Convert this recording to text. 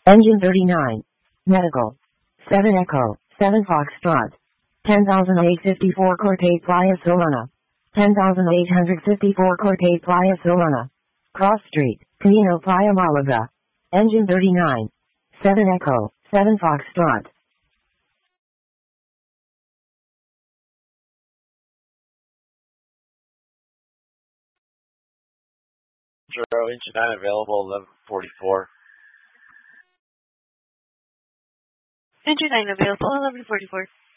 Engine 39. Medical. 7 Echo, 7 Foxtrot. 10,854 Corte Playa Solana. 10,854 Corte Playa Solana. Cross Street, Camino Playa Malaga. Engine 39. 7 Echo, 7 Foxtrot. Engine 9 available, 1144. Engine 9 available, 1144.